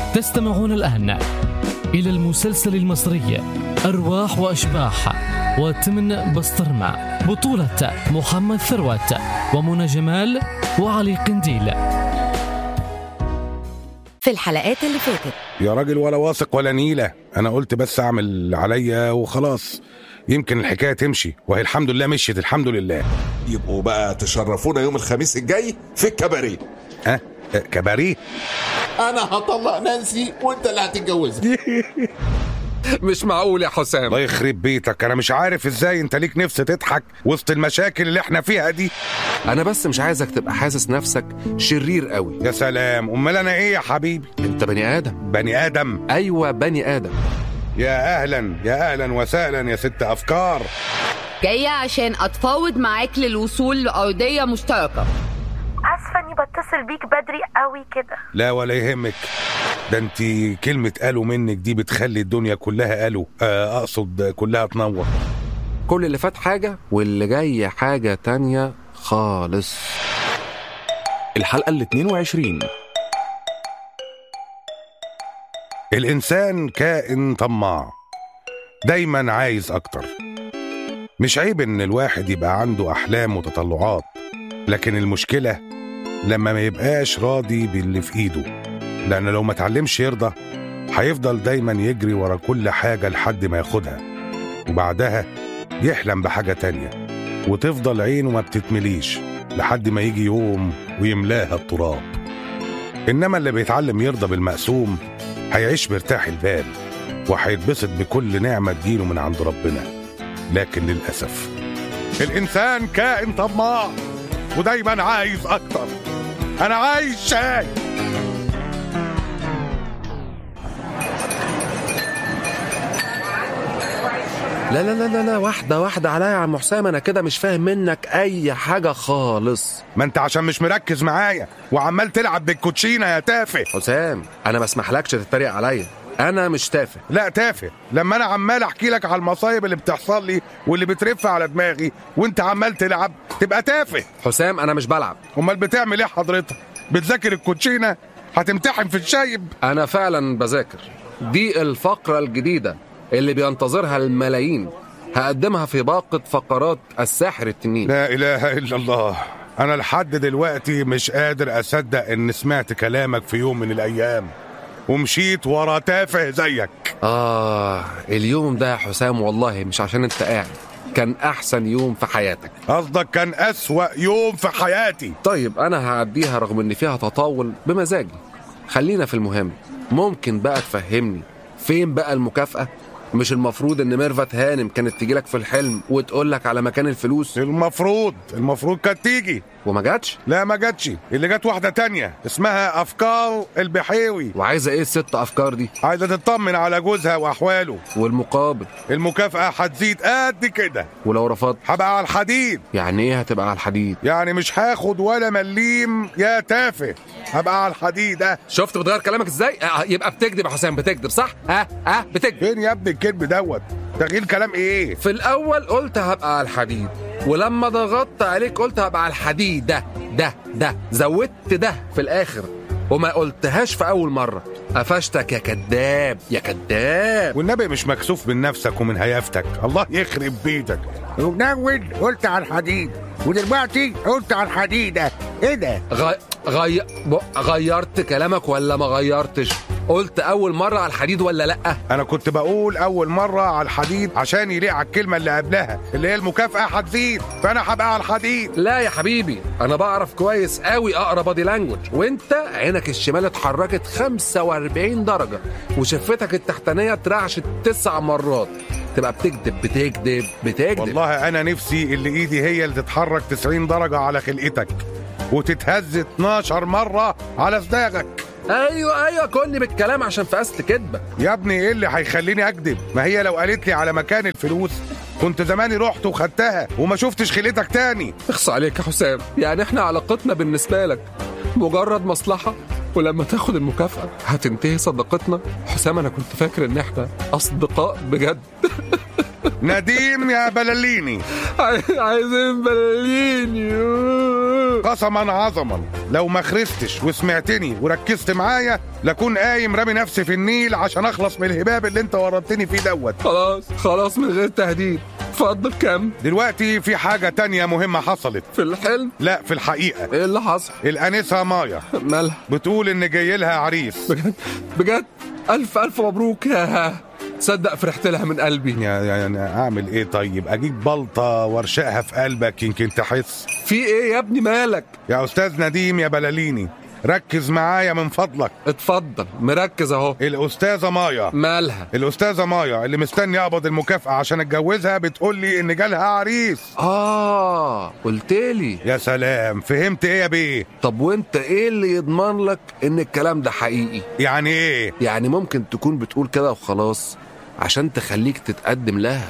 تستمعون الآن إلى المسلسل المصري أرواح وأشباح وتمن بسطرمة، بطولة محمد ثروت ومنى جمال وعلي قنديل. في الحلقات اللي فاتت يا راجل ولا واثق ولا نيلة، أنا قلت بس أعمل اللي عليا وخلاص، يمكن الحكاية تمشي، وهي الحمد لله مشيت الحمد لله. يبقوا بقى تشرفونا يوم الخميس الجاي في الكباريه. كباريه؟ أنا هطلق نانسي وأنت اللي هتتجوزها. مش معقول يا حسام. الله يخرب بيتك، أنا مش عارف إزاي أنت ليك نفس تضحك وسط المشاكل اللي إحنا فيها دي. أنا بس مش عايزك تبقى حاسس نفسك شرير قوي. يا سلام، أمال أنا إيه يا حبيبي؟ أنت بني آدم. بني آدم؟ أيوة بني آدم. يا أهلا وسهلا يا ست أفكار. جاية عشان أتفاوض معاك للوصول لأرضية مشتركة. اسفه اني بتصل بيك بدري قوي كده. لا ولا يهمك، ده انت كلمة قالوا منك دي بتخلي الدنيا كلها قالوا، اقصد كلها تنور. كل اللي فات حاجة واللي جاي حاجة تانية خالص. الحلقة 22. الإنسان كائن طماع، دايما عايز أكتر. مش عيب إن الواحد يبقى عنده أحلام وتطلعات، لكن المشكلة لما ما يبقاش راضي باللي في إيده، لأن لو ما تعلمش يرضى هيفضل دايما يجري ورا كل حاجة لحد ما ياخدها، وبعدها يحلم بحاجة تانية، وتفضل عينه ما بتتمليش لحد ما يجي يوم ويملاها التراب. إنما اللي بيتعلم يرضى بالمقسوم هيعيش مرتاح البال، وهيتبسط بكل نعمة تجيله من عند ربنا. لكن للأسف الإنسان كائن طماع ودايما عايز أكتر. أنا عايز شاي. لا لا لا لا، واحدة عليا يا عم حسام، أنا كده مش فاهم منك أي حاجة خالص. ما أنت عشان مش مركز معايا وعمال تلعب بالكوتشينة يا تافه. حسام أنا ما اسمحلكش تتريق عليا، أنا مش تافه. لا تافه لما أنا عمال أحكي لك على المصايب اللي بتحصل لي واللي بترف على دماغي وأنت عمال تلعب، تبقى تافه. حسام أنا مش بلعب. أمال بتعمل إيه حضرتك؟ بتذاكر الكوتشينة؟ هتمتحن في الشايب؟ أنا فعلا بذاكر. دي الفقرة الجديدة اللي بينتظرها الملايين، هقدمها في باقة فقرات الساحر التنين. لا إله إلا الله، أنا لحد دلوقتي مش قادر أصدق إن سمعت كلامك في يوم من الأيام ومشيت ورا تافه زيك. اليوم ده يا حسام والله مش عشان انت قاعد، كان أحسن يوم في حياتك. قصدك كان أسوأ يوم في حياتي؟ طيب أنا هعديها رغم إن فيها تطاول بمزاجي. خلينا في المهم. ممكن بقى تفهمني فين بقى المكافأة؟ مش المفروض ان ميرفت هانم كانت تجيلك في الحلم وتقولك على مكان الفلوس؟ المفروض كانت تيجي وما جاتش. لا ما جاتش، اللي جات واحدة تانية اسمها أفكار البحيوي. وعايزة ايه الست أفكار دي؟ عايزة تطمن على جوزها وأحواله. والمقابل؟ المكافأة هتزيد قد كده. ولو رفضت؟ هبقى على الحديد. يعني ايه هتبقى على الحديد؟ يعني مش هاخد ولا مليم يا تافه، هبقى على الحديد. شفت بتغير كلامك ازاي؟ يبقى بتكذب يا حسام، بتكذب صح؟ بتكذب. فين يا ابني الكذب دوت؟ تغيير كلام ايه؟ في الأول قلت هبقى على الحديد، ولما ضغطت عليك قلت هبقى على الحديد. ده زودت ده في الآخر وما قلتهاش في أول مرة. قفشتك يا كذاب يا كذاب. والنبي مش مكسوف من نفسك ومن هيافتك، الله يخرب بيتك. ونول قلت على الحديد ودلوقتي قلت على الحديدة. ايه ده؟ غيرت كلامك ولا ما غيرتش؟ قلت أول مرة على الحديد ولا لأ؟ أنا كنت بقول أول مرة على الحديد عشان يليق على الكلمة اللي قبلها اللي هي المكافأة هتزيد، فأنا هبقى على الحديد. لا يا حبيبي، أنا بعرف كويس قوي أقرأ بادي لانجوج، وأنت عينك الشمال اتحركت 45 درجة وشفتك التحتانية اترعشت 9 مرات. تبقى بتكذب. والله أنا نفسي اللي إيدي هي اللي تتحرك 90 درجة على خلقتك وتتهز 12 مرة على صداغك. ايوه كلني بالكلام عشان فقست كدبه. يا ابني ايه اللي هيخليني اكذب؟ ما هي لو قالت لي على مكان الفلوس كنت زماني رحت وخدتها وما شفتش خليتك تاني. اخص عليك يا حسام، يعني احنا علاقتنا بالنسبه لك مجرد مصلحه، ولما تاخد المكافأة هتنتهي صداقتنا؟ حسام انا كنت فاكر ان احنا اصدقاء بجد. نديم يا بلاليني. عايزين بلاليني. قسما عظما لو ما خرستش وسمعتني وركزت معايا لكون قايم رامي نفسي في النيل عشان اخلص من الهباب اللي انت ورطتني فيه دوت. خلاص من غير تهديد. اتفضل كم. دلوقتي في حاجة تانية مهمة حصلت. في الحلم؟ لا في الحقيقة. ايه اللي حصل؟ الأنسة مايا مالها؟ بتقول ان جاي لها عريس. بجد؟ ألف مبروك. تصدق فرحت لها من قلبي. يعني اعمل ايه طيب؟ اجيب بلطة وارشقها في قلبك يمكن تحس. في ايه يا ابني مالك؟ يا استاذ نديم يا بلاليني ركز معايا من فضلك. اتفضل مركز اهو. الأستاذة مايا. مالها؟ الأستاذة مايا اللي مستني اقبض المكافأة عشان اتجوزها بتقول لي ان جالها عريس. قلتلي. يا سلام، فهمت ايه يا بيه؟ طب وانت ايه اللي يضمن لك ان الكلام ده حقيقي؟ يعني ايه؟ يعني ممكن تكون بتقول كده وخلاص عشان تخليك تتقدم لها.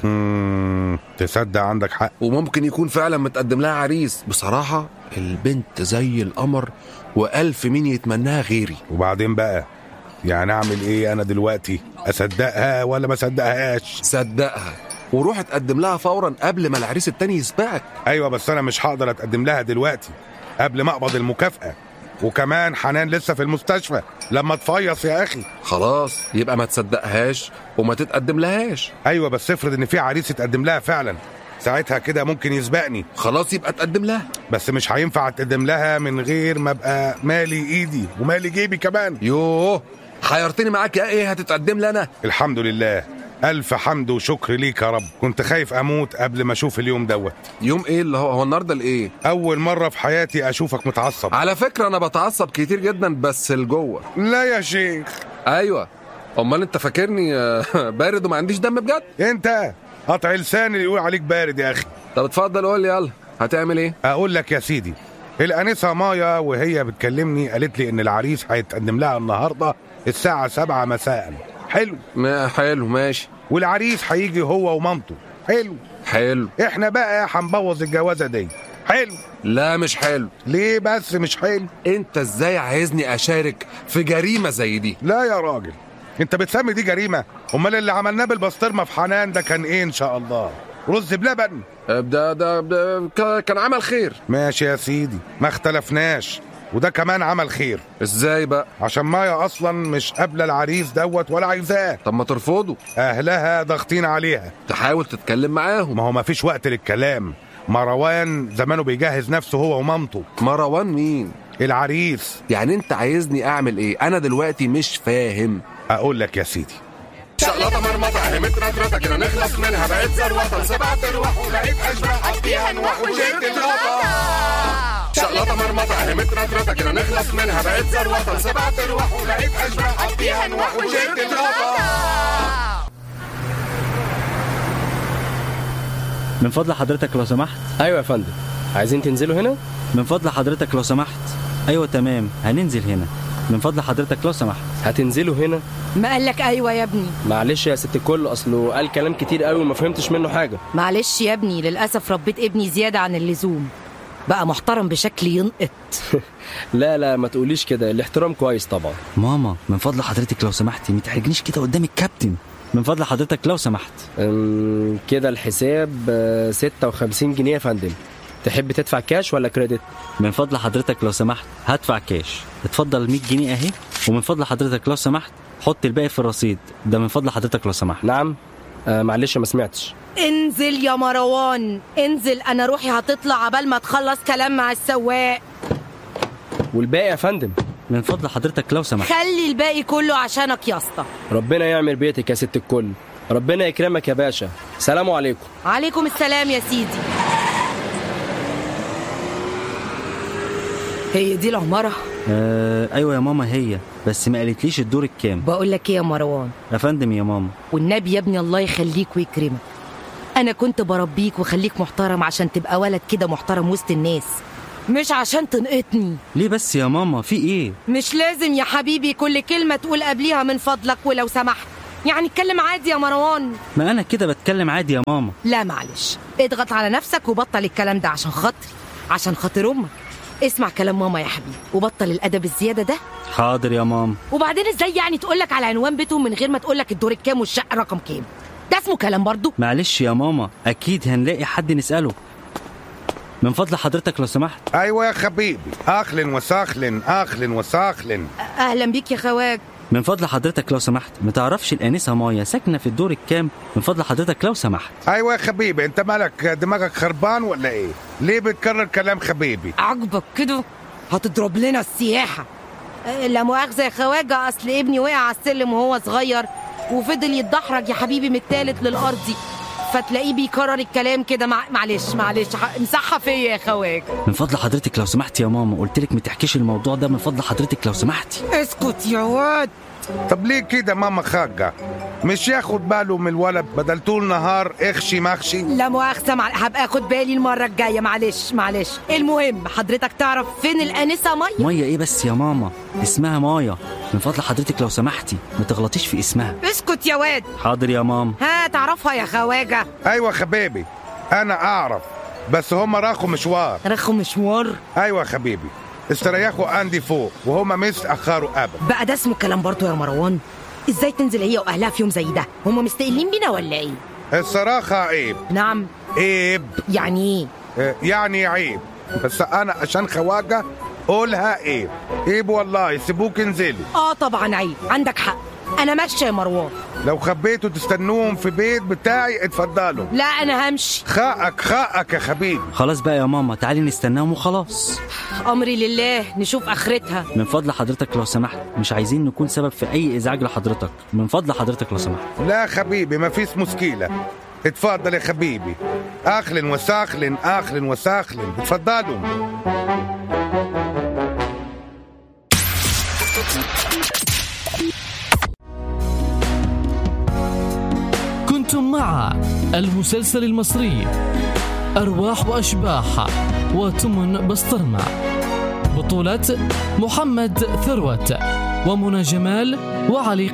تصدق عندك حق. وممكن يكون فعلا متقدم لها عريس. بصراحة البنت زي القمر وألف مين يتمناها غيري. وبعدين بقى يعني اعمل ايه انا دلوقتي؟ اصدقها ولا ما اصدقهاش؟ صدقها وروح اتقدم لها فورا قبل ما العريس التاني يسبقك. ايوه بس انا مش هقدر اتقدم لها دلوقتي قبل ما اقبض المكافأة، وكمان حنان لسه في المستشفى لما تفيص يا اخي. خلاص يبقى ما تصدقهاش وما تتقدم لهاش. ايوه بس افرض ان في عريس يتقدم لها فعلا، ساعتها كده ممكن يسبقني. خلاص يبقى تقدم لها. بس مش هينفع اتقدم لها من غير ما ابقى مالي ايدي ومالي جيبي كمان. يوه حيرتني معاك يا ايه هتتقدم لنا. الحمد لله، الف حمد وشكر ليك يا رب. كنت خايف اموت قبل ما اشوف اليوم دوت. يوم ايه اللي هو النهارده الايه؟ اول مره في حياتي اشوفك متعصب. على فكره انا بتعصب كتير جدا بس لجوه. لا يا شيخ. ايوه امال انت فاكرني بارد وما عنديش دم بجد؟ انت قطع لساني اللي يقول عليك بارد يا اخي. طب اتفضل قول لي يلا هتعمل ايه؟ اقول لك يا سيدي، الانسه مايا وهي بتكلمني قالت لي ان العريس هيتقدم لها النهارده الساعه 7 مساء. حلو حلو ماشي. والعريس هيجي هو ومامته. حلو. احنا بقى هنبوظ الجوازه دي. حلو. لا مش حلو. ليه بس مش حلو؟ انت ازاي عايزني اشارك في جريمه زي دي؟ لا يا راجل، انت بتسمي دي جريمه؟ امال اللي عملناه بالبسطرمه في حنان ده كان ايه ان شاء الله؟ رز بلبن. ده كان عمل خير. ماشي يا سيدي ما اختلفناش، وده كمان عمل خير. ازاي بقى؟ عشان مايا اصلا مش قابله العريس دوت ولا عايزاه. طب ما ترفضه. اهلها ضاغطين عليها. تحاول تتكلم معاهم. ما هو ما فيش وقت للكلام. مروان زمانه بيجهز نفسه هو ومامته. مروان مين؟ العريس. يعني انت عايزني اعمل ايه؟ انا دلوقتي مش فاهم. اقول لك يا سيدي، شقلطة مرمطة همت رطرطة كده نخلص منها بقيت زروطة 7 أرواح ولقيت أشباح قضيها نوح وجيت الغطا. شقلطة مرمطة همت رطرطة كده نخلص منها بقيت زروطة 7 أرواح ولقيت أشباح قضيها نوح وجيت الغطا. من فضل حضرتك لو سمحت. ايوه يا فندم، عايزين تنزلوا هنا؟ من فضل حضرتك لو سمحت. ايوه تمام هننزل هنا. من فضل حضرتك لو سمحت. هتنزلوا هنا؟ ما قالك ايوه يا ابني؟ معلش يا ست الكل، اصله قال كلام كتير قوي وما فهمتش منه حاجه. معلش يا ابني، للاسف ربيت ابني زياده عن اللزوم، بقى محترم بشكل ينقط. لا ما تقوليش كده، الاحترام كويس طبعا. ماما من فضل حضرتك لو سمحتي ما تحرجنيش كده قدام الكابتن. من فضل حضرتك لو سمحت. كده الحساب 56 جنيه يا فندم. تحب تدفع كاش ولا كريدت؟ من فضل حضرتك لو سمحت هدفع كاش. اتفضل 100 جنيه اهي. ومن فضل حضرتك لو سمحت حط الباقي في الرصيد ده. من فضل حضرتك لو سمحت. نعم معلش ما سمعتش. انزل يا مروان انزل، انا روحي هتطلع عبال ما تخلص كلام مع السواق. والباقي يا فندم؟ من فضل حضرتك لو سمحت خلي الباقي كله عشانك يا اسطى. ربنا يعمل بيتك يا ست الكل، ربنا يكرمك يا باشا. سلام عليكم. عليكم السلام يا سيدي. هي دي العمارة؟ ايوه يا ماما هي، بس ما قالتليش الدور الكام. بقول لك ايه يا مروان؟ يا فندم يا ماما. والنبي يا ابني الله يخليك ويكرمك، انا كنت بربيك وخليك محترم عشان تبقى ولد كده محترم وسط الناس، مش عشان تنقطني. ليه بس يا ماما في ايه؟ مش لازم يا حبيبي كل كلمة تقول قبليها من فضلك ولو سمحت، يعني اتكلم عادي يا مروان. ما انا كده بتكلم عادي يا ماما. لا معلش، اضغط على نفسك وبطل الكلام ده عشان خاطري، عشان خاطر امك. اسمع كلام ماما يا حبيبي وبطل الادب الزياده ده. حاضر يا ماما. وبعدين ازاي يعني تقولك على عنوان بيتهم من غير ما تقولك الدور الكام والشقه رقم كام؟ ده اسمه كلام برضو؟ معلش يا ماما اكيد هنلاقي حد نساله. من فضل حضرتك لو سمحت. ايوه يا حبيبي، اهلا وسهلا اهلا وسهلا. اهلا بيك يا خواجه. من فضل حضرتك لو سمحت، متعرفش الآنسة مايا ساكنة في الدور الكام؟ من فضل حضرتك لو سمحت. ايوه يا حبيبي، انت مالك دماغك خربان ولا ايه؟ ليه بتكرر كلام حبيبي؟ عجبك كده هتضرب لنا السياحة. لا مؤاخذة يا خواجه، اصل ابني وقع على السلم وهو صغير وفضل يتدحرج يا حبيبي من التالت للأرضي، فتلاقيه بيكرر الكلام كده. معلش مسحها فيا يا خواجه. من فضل حضرتك لو سمحت يا ماما، قلتلك ما تحكيش الموضوع ده، من فضل حضرتك لو سمحتي. اسكت يا واد. طب ليه كده ماما خاجة؟ مش ياخد باله من الولد بدل طول نهار اخشي مخشي؟ لا مؤاخذة، هبقى اخد بالي المرة الجاية. معلش. المهم حضرتك تعرف فين الآنسة مايا؟ مايا ايه بس يا ماما؟ اسمها مايا، من فضل حضرتك لو سمحتي ما تغلطيش في اسمها. اسكت يا واد. حاضر يا ماما. ها تعرفها يا خواجه؟ ايوه حبيبي انا اعرف، بس هم راحوا مشوار. ايوه يا حبيبي، استريحوا عندي فوق وهما مش اخروا ابدا. بقى ده اسمه كلام برضو يا مروان؟ ازاي تنزل هي واهلها في يوم زي ده؟ هما مستقلين بينا ولا ايه؟ الصراحه عيب. نعم عيب. يعني ايه؟ يعني عيب، بس انا عشان خواجه قولها عيب والله. سيبوك انزلي. طبعا عيب، عندك حق. انا ماشيه يا مروان. لو خبيتوا تستنوهم في بيت بتاعي اتفضلوا. لا انا همشي. خاقك يا حبيبي. خلاص بقى يا ماما، تعالي نستناهم وخلاص. امري لله، نشوف اخرتها. من فضل حضرتك لو سمحت، مش عايزين نكون سبب في اي ازعاج لحضرتك، من فضل حضرتك لو سمحت. لا حبيبي ما فيش مشكله، اتفضل يا حبيبي. اهلا وسهلا اتفضلوا. كنتم مع المسلسل المصري أرواح وأشباح وتمن بسطرمة، بطولة محمد ثروت ومنى جمال وعلي